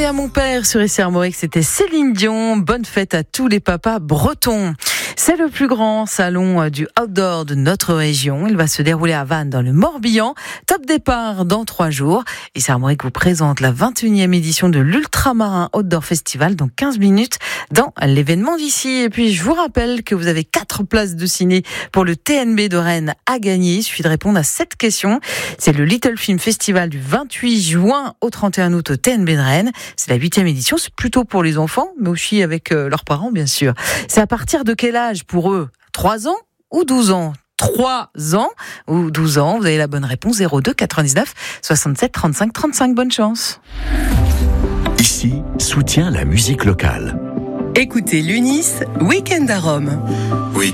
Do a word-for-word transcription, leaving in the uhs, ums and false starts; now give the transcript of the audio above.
à mon père sur S R Mauric, c'était Céline Dion. Bonne fête à tous les papas bretons. C'est le plus grand salon du outdoor de notre région. Il va se dérouler à Vannes dans le Morbihan. Top départ dans trois jours. Et S R Mauric vous présente la vingt et unième édition de l'Ultramarin Outdoor Festival dans quinze minutes dans l'événement d'ici. Et puis je vous rappelle que vous avez quatre places de ciné pour le T N B de Rennes à gagner. Il suffit de répondre à cette question. C'est le Little Film Festival du vingt-huit juin au trente et un août au T N B de Rennes. C'est la huitième édition. C'est plutôt pour les enfants, mais aussi avec euh, leurs parents, bien sûr. C'est à partir de quel âge pour eux? trois ans ou douze ans? trois ans ou douze ans? Vous avez la bonne réponse. zéro deux quatre-vingt-dix-neuf soixante-sept trente-cinq trente-cinq. Bonne chance. Ici, soutient la musique locale. Écoutez l'Unis, Week-end à Rome. Oui.